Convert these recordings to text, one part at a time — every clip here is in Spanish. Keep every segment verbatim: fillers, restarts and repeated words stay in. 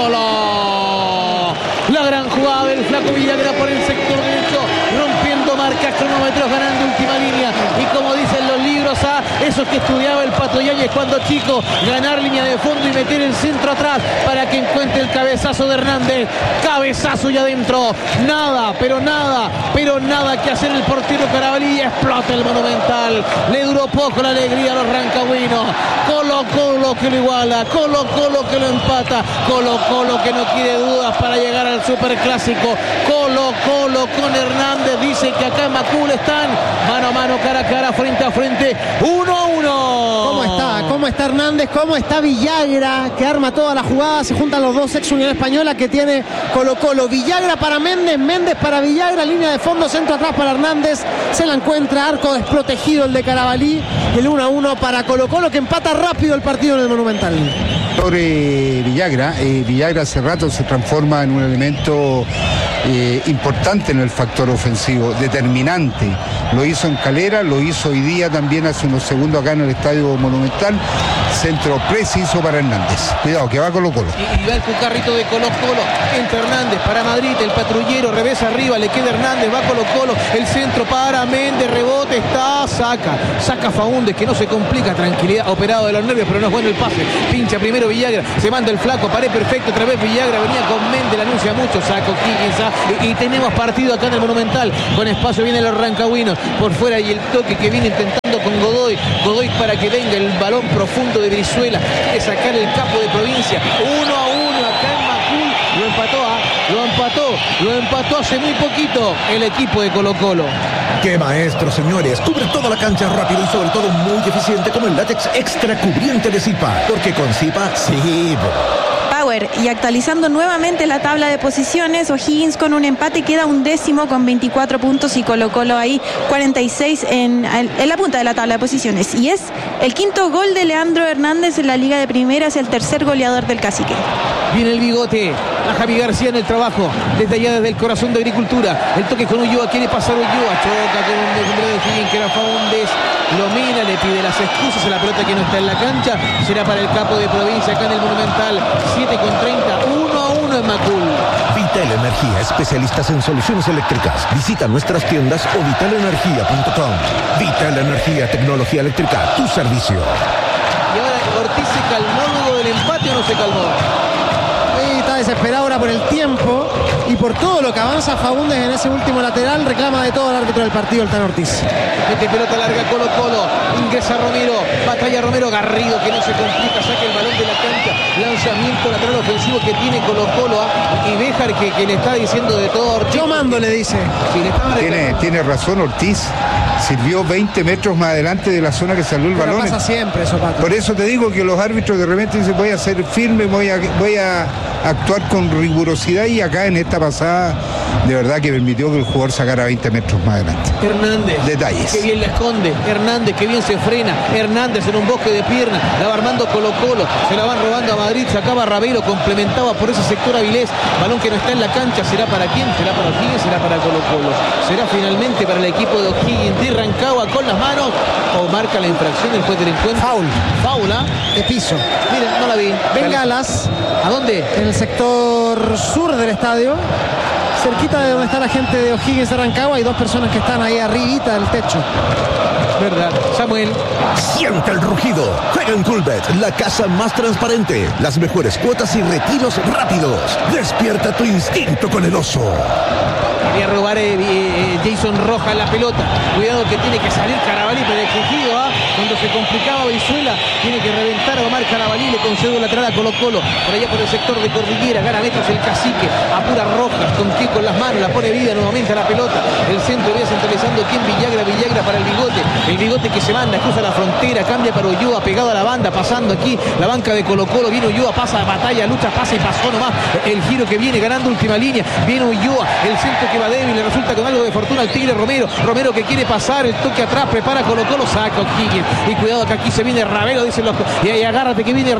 Colo. La gran jugada del flaco Villagra por el sector derecho, rompiendo marcas, cronómetros, ganando última línea. Y como dicen los libros, a esos que estudiaba el Pato Yáñez cuando chico, ganar línea de fondo y meter el centro atrás para que encuentre el cabezazo de Hernández. Cabezazo y adentro. Nada, pero nada, pero nada que hacer el portero Carabalí. Explota el Monumental. Le duró poco la alegría a los rancagüinos. Colo Colo que lo iguala, Colo Colo que lo empata, Colo Colo que no quiere dudas para llegar al Superclásico. Colo Colo con Hernández. Dicen que acá en Macul están mano a mano, cara a cara, frente a frente, uno a uno. ¿Cómo está? ¿Cómo está Hernández? ¿Cómo está Villagra? Que arma toda la jugada. Se juntan los dos ex Unión Española que tiene Colo Colo. Villagra para Méndez, Méndez para Villagra, línea de fondo, centro atrás para Hernández. Se la encuentra, arco desprotegido el de Carabalí. El uno a uno para Colo Colo, que empata rápido el partido en el Monumental. Sobre Villagra, eh, Villagra hace rato se transforma en un elemento eh, importante en el factor ofensivo, determinante. Lo hizo en Calera, lo hizo hoy día también hace unos segundos acá en el Estadio Monumental. Centro preciso para Hernández. Cuidado, que va Colo Colo. Y, y va el cucarrito de Colo Colo. Entra Hernández para Madrid, el patrullero, revés arriba, le queda Hernández, va Colo Colo. El centro para Méndez, rebote, está, saca. Saca Faúndez, que no se complica, tranquilidad, operado de los nervios, pero no es bueno el pase. Pincha primero Villagra, se manda el flaco, pared perfecto, otra vez Villagra, venía con Méndez, le anuncia mucho, saco Higgins. Y, y tenemos partido acá en el Monumental. Con espacio vienen los rancagüinos por fuera y el toque que viene intentando con Godoy. Godoy para que venga el balón profundo de Brizuela, que sacar el capo de provincia. Uno a uno acá en Macul. Lo empató, ¿eh? lo empató, lo empató hace muy poquito el equipo de Colo Colo. ¡Qué maestro, señores! Cubre toda la cancha rápido y sobre todo muy eficiente como el látex extra cubriente de Zipa. Porque con Zipa, sí. Power. Y actualizando nuevamente la tabla de posiciones, O'Higgins con un empate queda un décimo con veinticuatro puntos y Colo Colo ahí cuarenta y seis en, en la punta de la tabla de posiciones. Y es el quinto gol de Leandro Hernández en la Liga de Primera, es el tercer goleador del Cacique. Viene el bigote, a Javi García en el trabajo, desde allá desde el corazón de Agricultura. El toque con Ulloa, quiere pasar Ulloa, choca con un hombre de O'Higgins que era Faúndez. Lo mira, le pide las excusas a la pelota que no está en la cancha. Será para el capo de provincia acá en el Monumental. siete con treinta, uno a uno en Macul. Vital Energía, especialistas en soluciones eléctricas. Visita nuestras tiendas o vital energía punto com. Vital Energía, tecnología eléctrica, tu servicio. Y ahora Ortiz se calmó luego del empate o no se calmó. Sí, está desesperado ahora por el tiempo y por todo lo que avanza Faúndez en ese último lateral. Reclama de todo el árbitro del partido, el Tan Ortiz. Mete pelota larga Colo Colo, ingresa Romero, batalla Romero, Garrido que no se complica, saca el balón de la cancha, lanzamiento lateral ofensivo que tiene Colo Colo, ¿eh? Y Béjar que, que le está diciendo de todo a Ortiz. Yo mando, le dice. Sí, le estaba tiene, tiene razón Ortiz. Sirvió veinte metros más adelante de la zona que salió el Pero balón. pasa siempre eso, Pato. Por eso te digo que los árbitros de repente dicen voy a ser firme, voy a, voy a actuar con rigurosidad, y acá en esta pasada de verdad que permitió que el jugador sacara veinte metros más adelante. Hernández. Detalles. Que bien la esconde. Hernández que bien se frena. Hernández en un bosque de pierna. La va armando Colo Colo. Se la van robando a Madrid. Sacaba Ravelo. Complementaba por ese sector Avilés. Balón que no está en la cancha. ¿Será para quién? ¿Será para O'Higgins? ¿Será para Colo Colo? ¿Será finalmente para el equipo de O'Higgins de Rancagua con las manos? ¿O marca la infracción el juez del encuentro? Foul. Foul, ¿ah? De piso. Mira, no la vi. Bengalas. ¿A dónde? En el sector sur del estadio, cerquita de donde está la gente de O'Higgins de Rancagua. Hay dos personas que están ahí arribita del techo. Verdad. Samuel. Siente el rugido. Juega en Coolbet, la casa más transparente. Las mejores cuotas y retiros rápidos. Despierta tu instinto con el oso. Quería robar eh, eh, Jason Rojas la pelota. Cuidado que tiene que salir Carabalí, pero exigido, ¿ah? Cuando se complicaba Brizuela, tiene que reventar a Omar Carabalí, le concede un lateral a Colo Colo. Por allá por el sector de Cordillera, gana metros el Cacique, apura Rojas, con qué con las manos, la pone vida nuevamente a la pelota. El centro viene centralizando quien Villagra, Villagra para el bigote. El bigote que se manda, cruza la frontera, cambia para Ulloa, pegado a la banda, pasando aquí la banca de Colo Colo. Viene Ulloa, pasa, batalla, lucha, pasa y pasó nomás. El giro que viene ganando última línea. Viene Ulloa, el centro que va débil, le resulta con algo de fortuna al Tigre Romero. Romero que quiere pasar, el toque atrás, prepara Colo Colo, saca O'Higgins. Y cuidado que aquí se viene Ravelo, dicen los. Y ahí agárrate que viene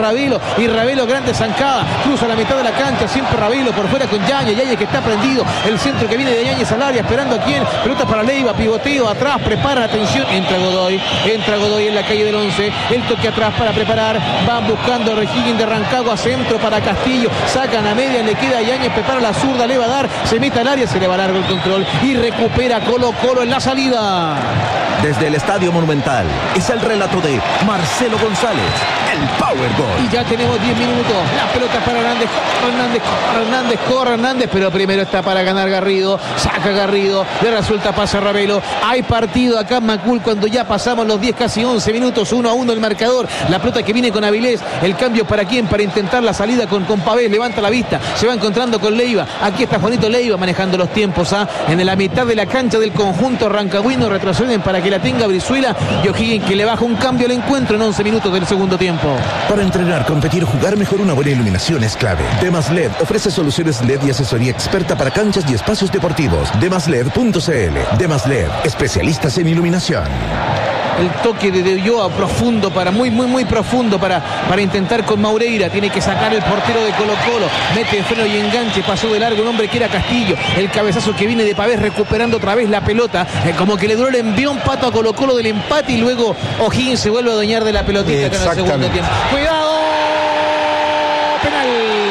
Ravelo, y Ravelo grande zancada, cruza la mitad de la cancha, siempre Ravelo por fuera con Yáñez, Yáñez que está prendido, el centro que viene de Yáñez al área, esperando a quién, pelota para Leiva, pivoteo atrás, prepara, atención, entra Godoy, entra Godoy en la calle del once, el toque atrás para preparar, van buscando a Higgins de Rancagua, centro para Castillo, sacan a media, le queda a Yáñez, prepara la zurda, le va a dar, se mete al área, se le va largo el control y recupera Colo Colo en la salida. Desde el Estadio Monumental es el relato de Marcelo González, el Power Gol. Y ya tenemos diez minutos. La pelota para Hernández, Hernández, Hernández, corre Hernández, pero primero está para ganar Garrido. Saca Garrido, le resulta pase a Ravelo. Hay partido acá en Macul cuando ya pasamos los diez, casi once minutos, uno a uno el marcador. La pelota que viene con Avilés, el cambio para quién, para intentar la salida con, con Pavés, levanta la vista, se va encontrando con Leiva. Aquí está Juanito Leiva manejando los tiempos, ¿ah? En la mitad de la cancha del conjunto rancagüino, retroceden para que la tenga Brizuela y O'Higgins que le baja un cambio al encuentro en once minutos del segundo tiempo. Para entrenar, competir o jugar mejor, una buena iluminación es clave. Demas L E D ofrece soluciones L E D y asesoría experta para canchas y espacios deportivos. demas led punto c l. Demas L E D, especialistas en iluminación. El toque de De Ulloa profundo, para muy, muy, muy profundo para, para intentar con Maureira. Tiene que sacar el portero de Colo Colo. Mete el freno y enganche. Pasó de largo un hombre que era Castillo. El cabezazo que viene de Pavés recuperando otra vez la pelota. Eh, como que le duró el envión pato a Colo Colo del empate y luego O'Higgins se vuelve a adueñar de la pelotita acá en el segundo tiempo. ¡Cuidado! Penal.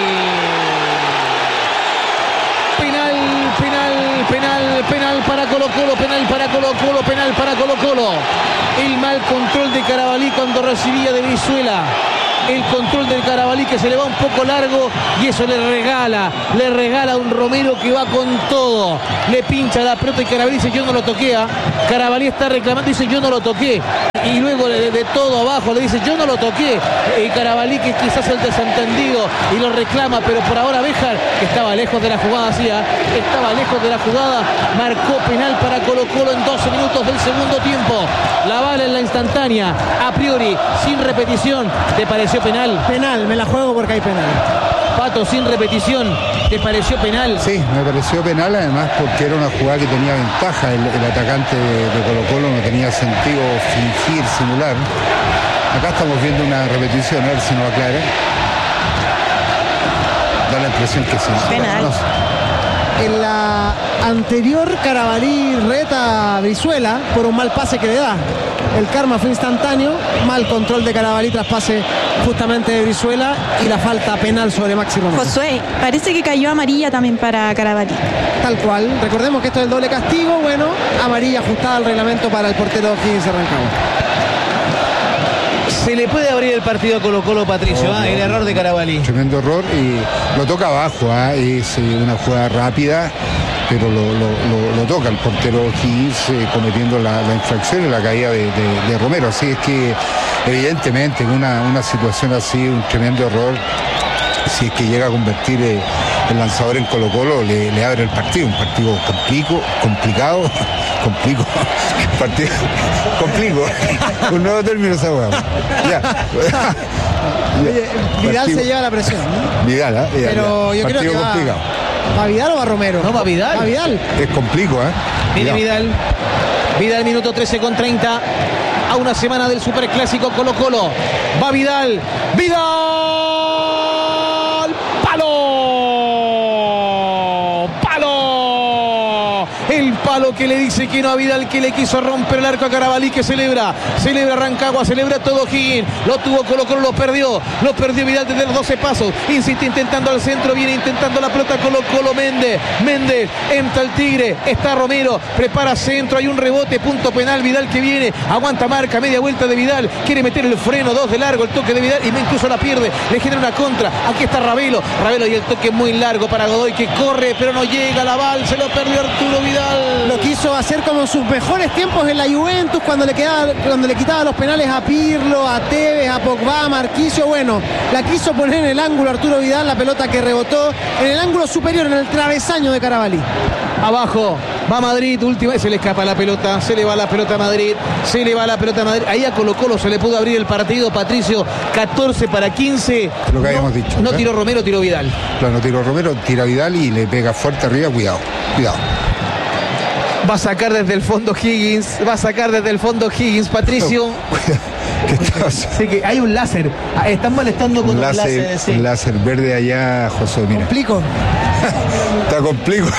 Penal, penal, penal, penal para Colo Colo, penal para Colo Colo, penal para Colo Colo. El mal control de Carabalí cuando recibía de Brizuela. El control del Carabalí que se le va un poco largo y eso le regala, le regala a un Romero que va con todo. Le pincha la pelota y Carabalí dice yo no lo toqué. ¿eh? Carabalí está reclamando y dice yo no lo toqué. Y luego de, de todo abajo le dice yo no lo toqué. Y Carabalí que quizás el desentendido y lo reclama, pero por ahora Béjar, que estaba lejos de la jugada, hacía, estaba lejos de la jugada, marcó penal para Colo Colo en doce minutos del segundo tiempo. La bala en la instantánea, a priori, sin repetición. ¿Te pareció penal? Penal, me la juego porque hay penal. Pato, sin repetición, ¿te pareció penal? Sí, me pareció penal, además porque era una jugada que tenía ventaja. El, el atacante de, de Colo Colo no tenía sentido fingir, simular. Acá estamos viendo una repetición, a ver si nos aclara. Da la impresión que sí. Penal. No sé. En la anterior, Carabalí reta a Brizuela por un mal pase que le da. El karma fue instantáneo, mal control de Carabalí tras pase justamente de Brizuela y la falta penal sobre Maxi Romero. Josué, parece que cayó amarilla también para Carabalí. Tal cual, recordemos que esto es el doble castigo, bueno, amarilla ajustada al reglamento para el portero Higgins de Rancagua. Se le puede abrir el partido a Colo Colo, Patricio, oh, ¿eh? El error de Carabalí. Tremendo error y lo toca abajo, ¿eh? Es eh, una jugada rápida, pero lo, lo, lo, lo toca el portero Higgins eh, cometiendo la, la infracción y la caída de, de, de Romero. Así es que evidentemente en una, una situación así, un tremendo error, si es que llega a convertir eh, el lanzador en Colo Colo, le, le abre el partido, un partido complico, complicado, complico, partido, complico, un nuevo término esa hueá. Ya. Oye, Vidal partido, se lleva la presión, ¿no? Vidal, ¿eh? Pero yo partido creo que va, complicado. ¿va Vidal o va Romero? No, va Vidal. Va Vidal. Es complicado, ¿eh? Viene Vidal. Vidal, minuto trece con treinta. A una semana del Superclásico Colo Colo. Va Vidal. ¡Vidal! El palo que le dice que no a Vidal, que le quiso romper el arco a Carabalí, que celebra, celebra Rancagua, celebra todo Higgins, lo tuvo Colo Colo, lo perdió, lo perdió Vidal desde los doce pasos, insiste intentando al centro, viene intentando la pelota Colo Colo, Méndez, Méndez, entra el Tigre, está Romero, prepara centro, hay un rebote, punto penal, Vidal que viene, aguanta marca, media vuelta de Vidal, quiere meter el freno, dos de largo, el toque de Vidal, y incluso la pierde, le genera una contra, aquí está Ravelo, Ravelo y el toque muy largo para Godoy, que corre, pero no llega, la bal, se lo perdió Arturo Vidal. Lo quiso hacer como en sus mejores tiempos en la Juventus, cuando le quedaba, cuando le quitaba los penales a Pirlo, a Tevez, a Pogba, a Marquisio. Bueno, la quiso poner en el ángulo Arturo Vidal, la pelota que rebotó en el ángulo superior, en el travesaño de Carabalí. Abajo, va Madrid, última vez se le escapa la pelota, se le va la pelota a Madrid, se le va la pelota a Madrid. Ahí a Colo Colo se le pudo abrir el partido, Patricio, catorce para quince. Lo que no, habíamos dicho. No ¿eh? tiró Romero, tiró Vidal. Claro, no tiró Romero, tira Vidal y le pega fuerte arriba, cuidado, cuidado. Va a sacar desde el fondo Higgins, va a sacar desde el fondo Higgins, Patricio. ¿Qué está pasando? Sí, que hay un láser. Ah, están molestando con un, Un un láser, láser. Sí. un láser verde allá, José, mira. Complico. Está complicado.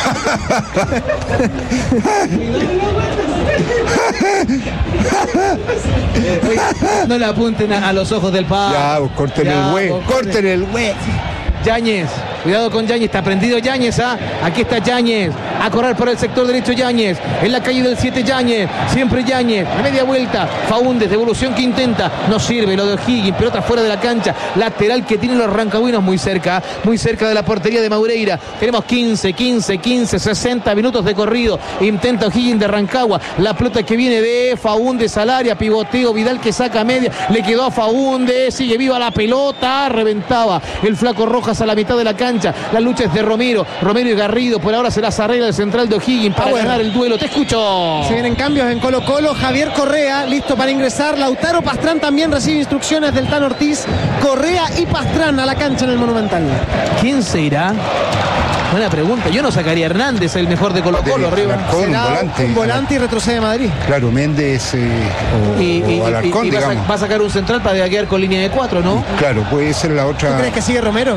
No le apunten a, a los ojos del padre. Ya, pues, corten Ya, el hue, pues, corten el hue. Yáñez, cuidado con Yáñez, está prendido Yáñez, ¿ah? Aquí está Yáñez, a correr por el sector derecho Yáñez, en la calle del siete Yáñez, siempre Yáñez, a media vuelta, Faúndez, devolución que intenta, no sirve lo de O'Higgins, pelota fuera de la cancha, lateral que tienen los rancagüinos muy cerca, muy cerca de la portería de Maureira, tenemos quince, quince, quince, sesenta minutos de corrido, intenta O'Higgins de Rancagua, la pelota que viene de Faúndez al área, pivoteo, Vidal que saca media, le quedó a Faúndez, sigue viva la pelota, reventaba el flaco Rojas a la mitad de la cancha. La lucha es de Romero. Romero y Garrido. Por ahora se las arregla el central de O'Higgins para Ah, bueno. ganar el duelo. Te escucho. Se vienen cambios en Colo Colo. Javier Correa, listo para ingresar. Lautaro Pastrán también recibe instrucciones del Tan Ortiz. Correa y Pastrán a la cancha en el Monumental. ¿Quién se irá? Buena pregunta. Yo no sacaría a Hernández, el mejor de Colo Colo, arriba. Alarcón, un Será volante. un volante y retrocede Madrid. Claro, Méndez eh, o, Y, y- o Alarcón, y- y va, a, digamos. sa- va a sacar un central para quedar con línea de cuatro, ¿no? Claro, puede ser la ¿Tú otra. crees que sigue Romero?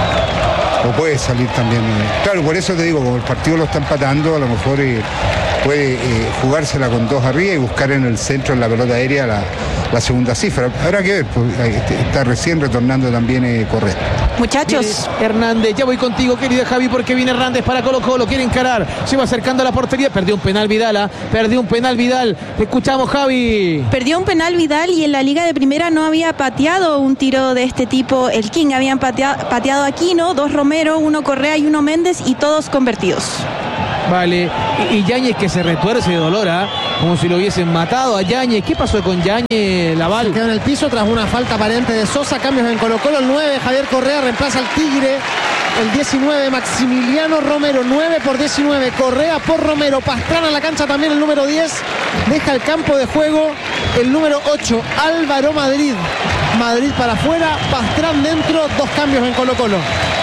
O puede salir también. eh. Claro, por eso te digo, como el partido lo está empatando, a lo mejor eh, puede eh, jugársela con dos arriba y buscar en el centro, en la pelota aérea, la, la segunda cifra. Habrá que ver, pues, eh, está recién retornando también eh, Correa. Muchachos, Hernández, ya voy contigo, querida Javi, porque viene Hernández para Colo Colo, quiere encarar, se va acercando a la portería, perdió un penal Vidal, ¿ah? perdió un penal Vidal, te escuchamos, Javi. perdió un penal Vidal y en la Liga de Primera no había pateado un tiro de este tipo el King. Habían patea- pateado Aquino, dos Romero, uno Correa y uno Méndez y todos convertidos. Vale, y, y Yáñez que se retuerce de dolor, ¿ah? como si lo hubiesen matado a Yáñez. ¿Qué pasó con Yáñez, Laval? Quedó en el piso tras una falta aparente de Sosa. Cambios en Colo Colo. El nueve, Javier Correa, reemplaza al Tigre. El diecinueve, Maximiliano Romero. nueve por diecinueve. Correa por Romero. Pastrana a la cancha también el número diez. Deja el campo de juego el número ocho, Álvaro Madrid. Madrid para afuera, Pastrán dentro. Dos cambios en Colo Colo.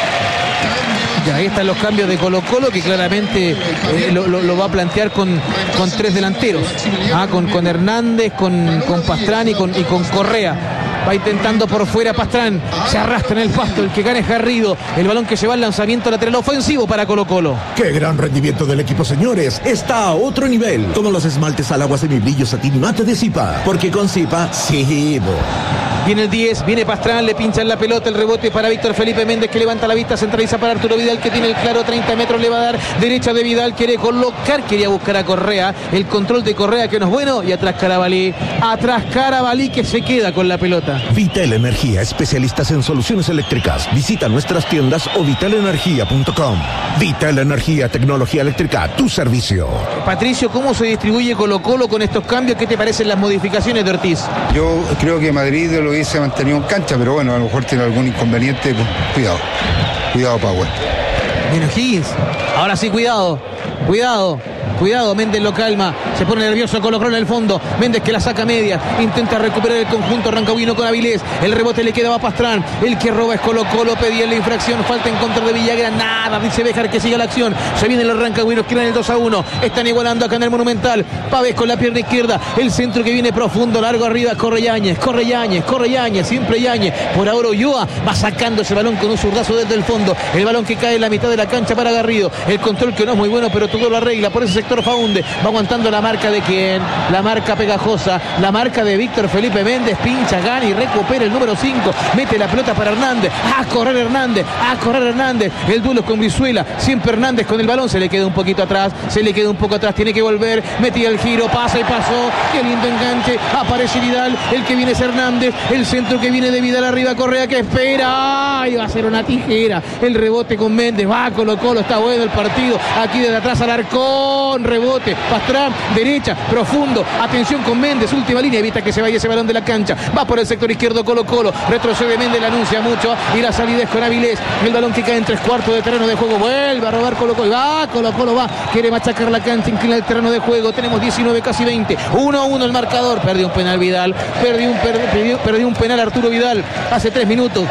Y ahí están los cambios de Colo Colo, que claramente eh, lo, lo- lo va a plantear con, con tres delanteros, ah, con, con Hernández, con, con Pastrán y con, y con Correa. Va intentando por fuera Pastrán, se arrastra en el pasto, el que gana es Garrido, el balón que lleva el lanzamiento lateral ofensivo para Colo Colo. ¡Qué gran rendimiento del equipo, señores! Está a otro nivel. Como los esmaltes al agua semibrillo satín mate de Zipa. Porque con Zipa, sí, bo. Viene el diez, viene Pastrán, le pinchan la pelota, el rebote para Víctor Felipe Méndez, que levanta la vista, centraliza para Arturo Vidal, que tiene el claro, treinta metros le va a dar, derecha de Vidal, quiere colocar, quería buscar a Correa, el control de Correa que no es bueno, y atrás Carabalí, atrás Carabalí que se queda con la pelota. Vital Energía, especialistas en soluciones eléctricas. Visita nuestras tiendas o vital energía punto com. Vital Energía, tecnología eléctrica, tu servicio. Patricio, ¿cómo se distribuye Colo Colo con estos cambios? ¿Qué te parecen las modificaciones de Ortiz? Yo creo que Madrid lo hubiese mantenido en cancha, pero bueno, a lo mejor tiene algún inconveniente. Pues, cuidado, cuidado, Power. Viene Higgins, ahora sí, cuidado, cuidado. Cuidado, Méndez lo calma, se pone nervioso Colo Colo en el fondo, Méndez que la saca media, intenta recuperar el conjunto rancagüino con Avilés, el rebote le queda a Pastrán, el que roba es Colo Colo, pedía la infracción, falta en contra de Villagra, nada, dice Béjar que siga la acción, se vienen los rancagüinos, quieren el dos a uno, están igualando acá en el Monumental, Pávez con la pierna izquierda, el centro que viene profundo, largo arriba, corre Yáñez, corre Yáñez, corre Yáñez, siempre Yáñez, por ahora Ulloa va sacando ese balón con un zurdazo desde el fondo, el balón que cae en la mitad de la cancha para Garrido, el control que no es muy bueno, pero todo lo arregla, por ese sector Faunde, va aguantando la marca de quién, la marca pegajosa, la marca de Víctor Felipe Méndez, pincha, gana y recupera el número cinco, mete la pelota para Hernández, a correr Hernández, a correr Hernández, el duelo es con Brizuela, siempre Hernández con el balón, se le queda un poquito atrás, se le queda un poco atrás, tiene que volver, metía el giro, pasa y pasó, qué lindo enganche, aparece Vidal, el que viene es Hernández, el centro que viene de Vidal arriba, Correa que espera, ay, va a ser una tijera, el rebote con Méndez, va Colo Colo, está bueno el partido, aquí desde atrás Alarcón, rebote, Pastrán, derecha, profundo, atención con Méndez, última línea, evita que se vaya ese balón de la cancha, va por el sector izquierdo Colo Colo, retrocede Méndez, la anuncia mucho, y la salida es con Avilés, el balón que cae en tres cuartos de terreno de juego, vuelve a robar Colo Colo, va Colo Colo, va, quiere machacar la cancha, inclina el terreno de juego, tenemos diecinueve, casi veinte, uno a uno el marcador, perdió un penal Vidal, perdió un, per, perdió, perdió un penal Arturo Vidal, hace tres minutos,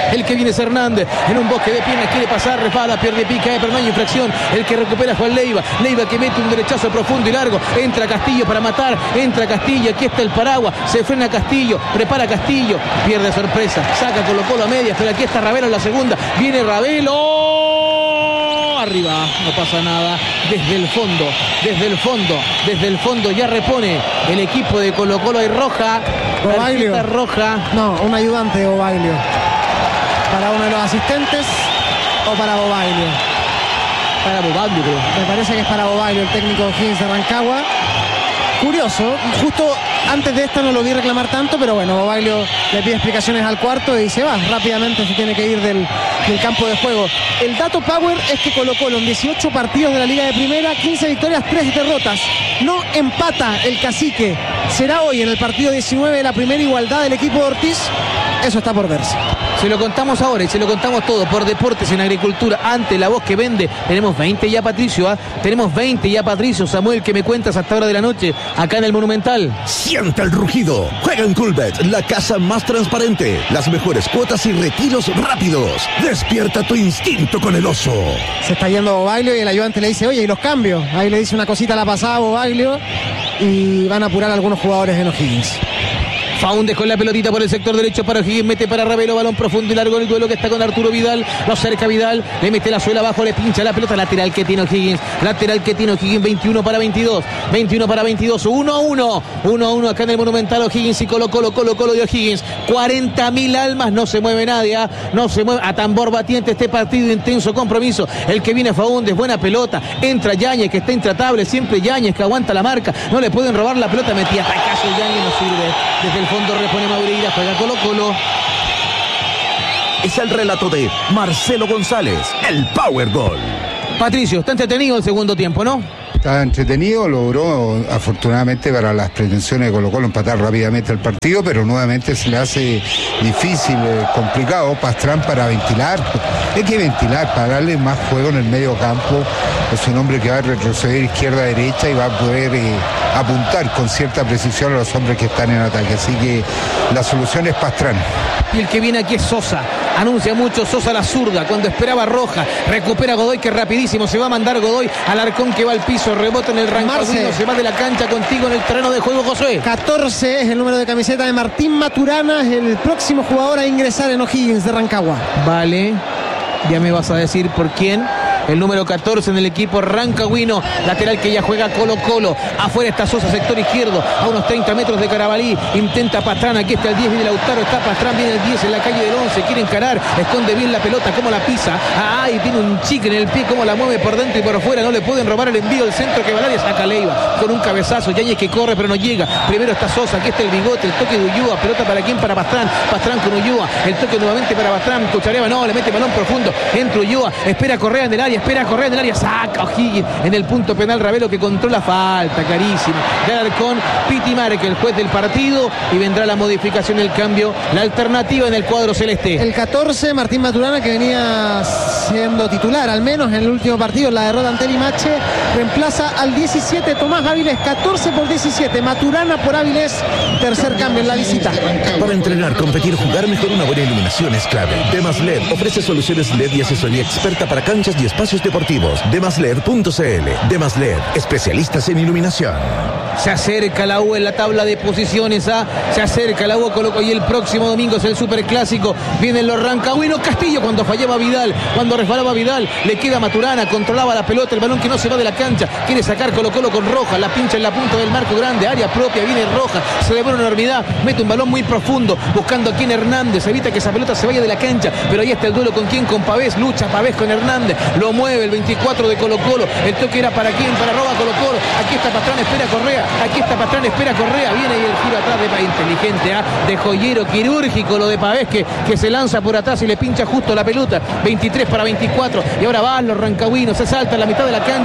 El que viene es Hernández, en un bosque de piernas, quiere pasar, resbala, pierde pica, pero no hay infracción. El que recupera Juan Leiva, Leiva que mete un derechazo profundo y largo, entra Castillo para matar, entra Castillo, aquí está el paraguas, se frena Castillo, prepara Castillo, pierde sorpresa, saca Colo Colo a medias, pero aquí está Ravelo en la segunda, viene Ravelo, arriba, no pasa nada, desde el fondo, desde el fondo, desde el fondo ya repone el equipo de Colo Colo, hay roja, tarjeta roja. No, un ayudante de Bobaglio, para uno de los asistentes o para Bobaglio. Para Bobaglio, creo. Me parece que es para Bobaglio, el técnico de Higgins de Rancagua. Curioso, justo antes de esta no lo vi reclamar tanto, pero bueno, Bobaglio le pide explicaciones al cuarto y se va rápidamente, se tiene que ir del, del campo de juego. El dato power es que Colo Colo en dieciocho partidos de la Liga de Primera, quince victorias, tres derrotas. No empata el Cacique. ¿Será hoy en el partido diecinueve la primera igualdad del equipo de Ortiz? Eso está por verse. Se lo contamos ahora y se lo contamos todo por Deportes en Agricultura. Ante la voz que vende, tenemos veinte ya, Patricio. ¿eh? Tenemos veinte ya, Patricio. Samuel, que me cuentas hasta hora de la noche acá en el Monumental. Siente el rugido. Juega en Coolbet, la casa más transparente. Las mejores cuotas y retiros rápidos. Despierta tu instinto con el oso. Se está yendo Bobaglio y el ayudante le dice, oye, ¿y los cambios? Ahí le dice una cosita a la pasada a Bobaglio y van a apurar a algunos jugadores en O'Higgins. Faúndez con la pelotita por el sector derecho para O'Higgins, mete para Ravelo, balón profundo y largo el duelo que está con Arturo Vidal, lo cerca Vidal, le mete la suela abajo, le pincha la pelota, lateral que tiene O'Higgins, lateral que tiene O'Higgins, veintiuno para veintidós, veintiuno para veintidós, uno a uno, uno a uno acá en el Monumental. O'Higgins y Colo Colo, Colo Colo de O'Higgins, cuarenta mil almas, no se mueve nadie, ¿eh? no se mueve, a tambor batiente este partido, intenso compromiso, el que viene Faúndez, buena pelota, entra Yáñez que está intratable, siempre Yáñez que aguanta la marca, no le pueden robar la pelota, metía tacazo Yáñez, no sirve, desde el fondo repone Mauriera, juega Colo Colo. Es el relato de Marcelo González, el Power Goal. Patricio, está entretenido el segundo tiempo, ¿no? Está entretenido, logró afortunadamente para las pretensiones de Colo Colo empatar rápidamente el partido, pero nuevamente se le hace difícil, eh, complicado. Pastrán para ventilar, hay que ventilar, para darle más juego en el medio campo. Es un hombre que va a retroceder izquierda a derecha y va a poder eh, apuntar con cierta precisión a los hombres que están en ataque, así que la solución es Pastrán. Y el que viene aquí es Sosa, anuncia mucho Sosa la zurda, cuando esperaba Roja, recupera Godoy que rapidísimo, se va a mandar Godoy al Arcón que va al piso, rebota en el Rancagüino, se va de la cancha contigo en el terreno de juego, Josué. catorce es el número de camiseta de Martín Maturana, es el próximo jugador a ingresar en O'Higgins de Rancagua. Vale, ya me vas a decir por quién. El número catorce en el equipo rancagüino, lateral que ya juega Colo Colo. Afuera está Sosa, sector izquierdo, a unos treinta metros de Carabalí. Intenta Pastrán, aquí está el diez, viene Lautaro, está Pastrán, viene el diez en la calle del once, quiere encarar, esconde bien la pelota, como la pisa. Ay, tiene un chique en el pie, como la mueve por dentro y por fuera, no le pueden robar el envío del centro que Valaria saca Leiva con un cabezazo. Yáñez que corre pero no llega. Primero está Sosa, aquí está el bigote, el toque de Ulloa, pelota para quién, para Pastrán, Pastrán con Ulloa, el toque nuevamente para Pastrán, Cuchareva no, le mete balón profundo, entra Ulloa, espera Correa en el área, espera Correa en el área, saca O'Higgins en el punto penal. Ravelo que controla falta, carísima. De Alarcón, Piti Marque, el juez del partido, y vendrá la modificación, el cambio, la alternativa en el cuadro celeste. El catorce, Martín Maturana, que venía siendo titular, al menos en el último partido, en la derrota ante Limache, reemplaza al diecisiete, Tomás Áviles, catorce por diecisiete, Maturana por Áviles, tercer cambio en la visita. Para entrenar, competir, jugar mejor, una buena iluminación es clave. Demas L E D ofrece soluciones L E D y asesoría experta para canchas y espacios deportivos. demas led punto c l. Demas L E D, especialistas en iluminación. Se acerca la U en la tabla de posiciones, ¿ah? Se acerca la U Colo Colo, y el próximo domingo es el Superclásico. Vienen los rancagüinos. Castillo cuando fallaba Vidal, cuando resbalaba Vidal, le queda Maturana, controlaba la pelota, el balón que no se va de la cancha, quiere sacar Colo Colo con Roja, la pincha en la punta del marco grande, área propia, viene Roja, se le pone una enormidad, mete un balón muy profundo, buscando a quien Hernández, evita que esa pelota se vaya de la cancha, pero ahí está el duelo con quien, con Pavés, lucha Pavés con Hernández, lo mueve el veinticuatro de Colo Colo, el toque era para quién, para Roba Colo Colo, aquí está Pastrán, espera Correa, aquí está Pastrán, espera Correa, viene ahí el giro atrás de Pavés, inteligente, ¿eh? de joyero quirúrgico lo de Pavés, que, que se lanza por atrás y le pincha justo la pelota, veintitrés para veinticuatro, y ahora van los rancagüinos, se salta a la mitad de la cancha, la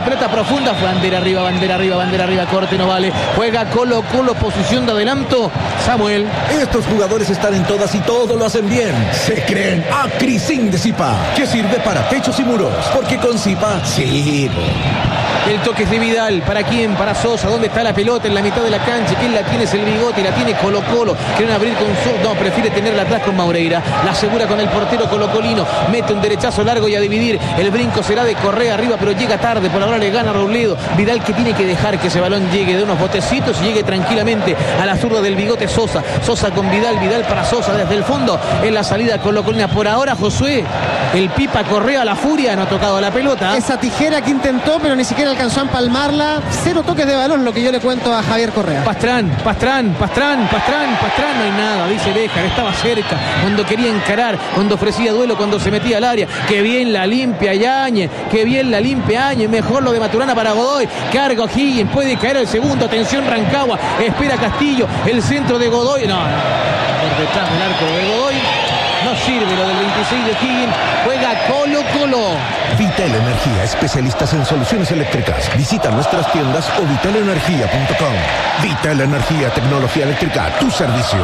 pelota profunda, fue bandera arriba, bandera arriba, bandera arriba, corte no vale. Juega Colo Colo, posición de adelanto, Samuel. Estos jugadores están en todas y todo lo hacen bien. Se creen Acrisin de Zipa, que sirve para techos y muros, porque con Zipa sirve. El toque es de Vidal. ¿Para quién? Para Sosa. ¿Dónde está la pelota? En la mitad de la cancha. ¿Quién la tiene? Es el Bigote. La tiene Colo Colo. Quieren abrir con Sosa. No, prefiere tenerla atrás con Maureira. La asegura con el portero colocolino. Mete un derechazo largo y a dividir. El brinco será de Correa arriba, pero llega tarde. Por ahora le gana Robledo. Vidal, que tiene que dejar que ese balón llegue de unos botecitos y llegue tranquilamente a la zurda del Bigote Sosa. Sosa con Vidal. Vidal para Sosa desde el fondo. En la salida colocolina. Por ahora, Josué, el Pipa Correa, la furia, no ha tocado la pelota. Esa tijera que intentó, pero ni siquiera alcanzó a empalmarla. Cero toques de balón, lo que yo le cuento a Javier Correa. Pastrán, Pastrán, Pastrán, Pastrán, Pastrán, no hay nada, dice Béjar, estaba cerca, cuando quería encarar, cuando ofrecía duelo, cuando se metía al área. Qué bien la limpia Yáñez, qué bien la limpia Áñez, mejor lo de Maturana para Godoy. Carga O'Higgins, puede caer el segundo, atención Rancagua, espera Castillo, el centro de Godoy, no, por detrás del arco de Godoy. No sirve lo del veintiséis de O'Higgins. Juega Colo Colo. Vital Energía, especialistas en soluciones eléctricas. Visita nuestras tiendas o vital energía punto com. Vital Energía, tecnología eléctrica, tu servicio.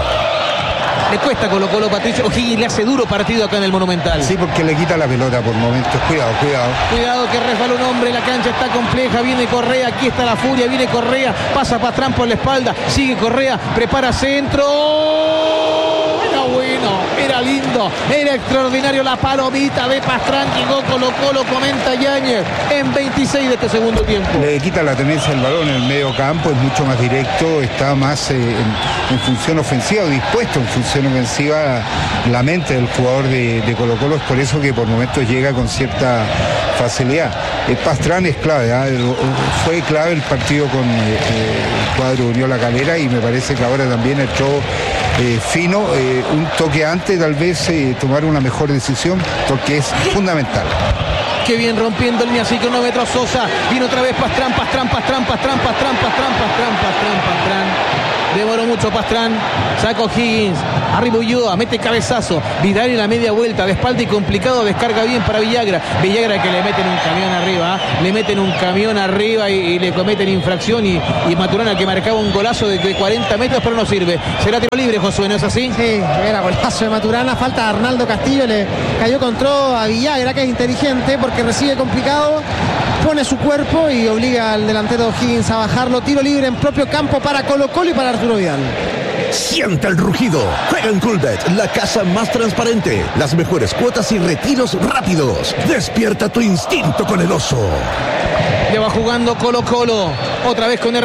Le cuesta Colo Colo, Patricio. O'Higgins le hace duro partido acá en el Monumental. Sí, porque le quita la pelota por momentos. Cuidado, cuidado. Cuidado que resbala un hombre, la cancha está compleja. Viene Correa, aquí está la furia. Viene Correa, pasa Pastrán por la espalda. Sigue Correa, prepara centro. Bueno, era lindo, era extraordinario la palomita de Pastrán. Llegó Colo Colo, comenta Yáñez, en veintiséis de este segundo tiempo. Le quita la tenencia del balón en el medio campo, es mucho más directo, está más eh, en, en función ofensiva, dispuesto en función ofensiva la mente del jugador de, de Colo Colo. Es por eso que por momentos llega con cierta facilidad. El Pastrán es clave, ¿eh? Fue clave el partido con eh, el cuadro Unión La Calera, y me parece que ahora también entró eh, fino, eh, un toque antes, tal vez eh, tomar una mejor decisión, porque es fundamental. Qué bien rompiendo el así cronómetro Sosa. Viene otra vez Pastrán, Pastrán, Pastrán, Pastrán, Pastrán, Pastrán, Pastrán, Pastrán, Pastrán. Demoró mucho Pastrán. Saca O'Higgins. Arriba Ulloa, mete cabezazo. Vidal en la media vuelta, de espalda y complicado. Descarga bien para Villagra. Villagra que le meten un camión arriba. ¿eh? Le meten un camión arriba y, y le cometen infracción. Y, y Maturana, que marcaba un golazo de, de cuarenta metros, pero no sirve. Será tiro libre, Josué, ¿no es así? Sí, era golazo de Maturana. Falta a Arnaldo Castillo. Le cayó control a Villagra, que es inteligente porque recibe complicado. Pone su cuerpo y obliga al delantero O'Higgins a bajarlo. Tiro libre en propio campo para Colo Colo y para Arturo Vidal. Siente el rugido. Juega en Coolbet, la casa más transparente. Las mejores cuotas y retiros rápidos. Despierta tu instinto con el oso. Le va jugando Colo Colo. Otra vez con el